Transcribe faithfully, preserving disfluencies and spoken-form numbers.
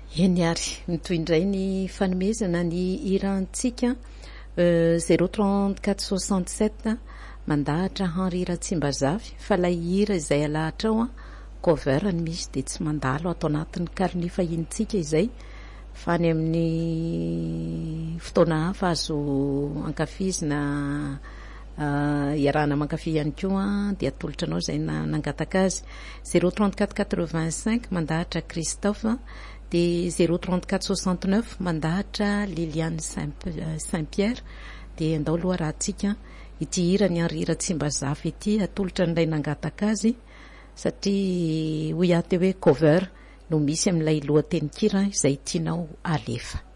eny ary mitoindray ny fanomezana ny irantsika zero trente quatre soixante sept mandahatra Henri Ratsimbazavy fa lay hira izay alahatra ao a cover ny misy de tsy mandalo atao anatin'ny carnet fahintsika izay fa ny amin'ny fotoana hafa azo ankafizina iarahana mankafy ihany koa de atolotra anao izay nangataka azy zero trente quatre quatre-vingt-cinq mandahatra Christophe de zero trente quatre soixante neuf mandahatra Liliane Saint-Pierre de andao loha raha tsika ity hira ny Henri Ratsimbazavy ity atolotra n'ilay nangataka azy satria hoy aty hoe cover no misy amin'ilay lohateny kira izay tianao alefa.